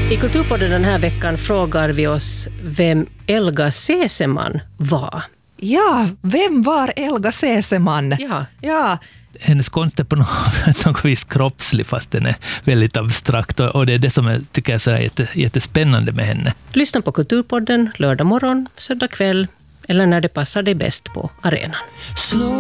I Kulturpodden den här veckan frågar vi oss vem Elga Seseman var. Ja, vem var Elga Seseman? Ja. Hennes konst är på något vis kroppslig fast den är väldigt abstrakt och det är det som jag tycker är så jättespännande med henne. Lyssna på Kulturpodden lördag morgon, söndag kväll eller när det passar dig bäst på arenan.